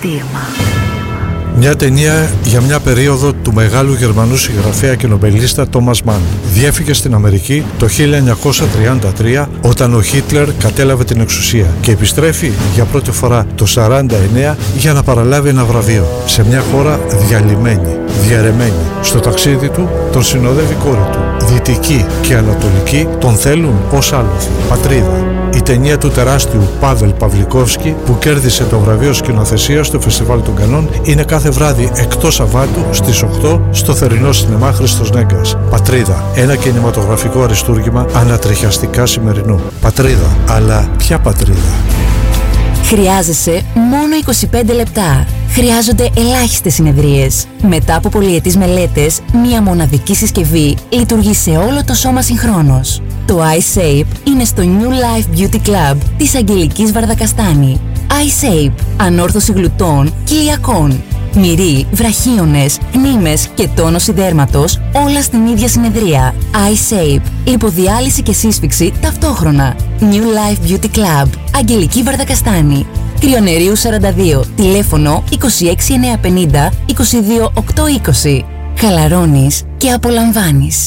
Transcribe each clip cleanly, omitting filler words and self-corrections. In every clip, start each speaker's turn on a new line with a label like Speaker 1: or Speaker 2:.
Speaker 1: στίγμα.
Speaker 2: Μια ταινία για μια περίοδο του μεγάλου Γερμανού συγγραφέα και νομπελίστα Τόμας Μαν. Διέφυγε στην Αμερική το 1933 όταν ο Χίτλερ κατέλαβε την εξουσία και επιστρέφει για πρώτη φορά το 1949 για να παραλάβει ένα βραβείο σε μια χώρα διαλυμένη, διαιρεμένη. Στο ταξίδι του τον συνοδεύει η κόρη του. Δυτική και Ανατολική τον θέλουν ως άλοθη. Πατρίδα. Η ταινία του τεράστιου Πάβελ Παυλικόφσκι που κέρδισε το βραβείο σκηνοθεσίας στο Φεστιβάλ των Κανών είναι κάθε βράδυ εκτός Σαββάτου στις 8 στο θερινό σινεμά Χριστός Νέγκας. Πατρίδα. Ένα κινηματογραφικό αριστούργημα ανατριχιαστικά σημερινού. Πατρίδα. Αλλά ποια πατρίδα?
Speaker 3: Χρειάζεσαι μόνο 25 λεπτά. Χρειάζονται ελάχιστες συνεδρίες. Μετά από πολυετής μελέτες, μία μοναδική συσκευή λειτουργεί σε όλο το σώμα συγχρόνως. Το iShape είναι στο New Life Beauty Club της Αγγελικής Βαρδακαστάνη. iShape, ανόρθωση γλουτών και ηλιακών. Μυρί, βραχίονες, γνήμες και τόνωση δέρματος, όλα στην ίδια συνεδρία. iShape, λιποδιάλυση και σύσφυξη ταυτόχρονα. New Life Beauty Club, Αγγελική Βαρδακαστάνη. Κρυονερίου 42, τηλέφωνο 26950 22820. Χαλαρώνεις και απολαμβάνεις.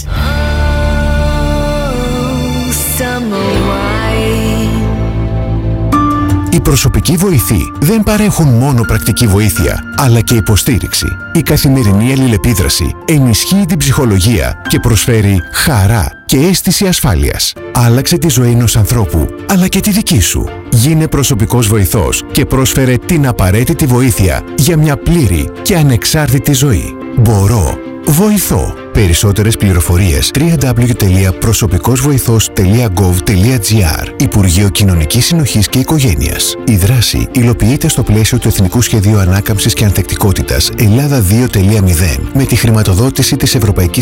Speaker 4: Οι προσωπικοί βοηθοί δεν παρέχουν μόνο πρακτική βοήθεια, αλλά και υποστήριξη. Η καθημερινή αλληλεπίδραση ενισχύει την ψυχολογία και προσφέρει χαρά και αίσθηση ασφάλειας. Άλλαξε τη ζωή ενός ανθρώπου, αλλά και τη δική σου. Γίνε προσωπικός βοηθός και πρόσφερε την απαραίτητη βοήθεια για μια πλήρη και ανεξάρτητη ζωή. Μπορώ. Βοηθώ. Περισσότερες πληροφορίες www.προσωπικοσβοηθός.gov.gr. Υπουργείο Κοινωνικής Συνοχής και Οικογένειας. Η δράση υλοποιείται στο πλαίσιο του Εθνικού Σχεδίου Ανάκαμψης και Ανθεκτικότητας Ελλάδα 2.0 με τη χρηματοδότηση της Ευρωπαϊκής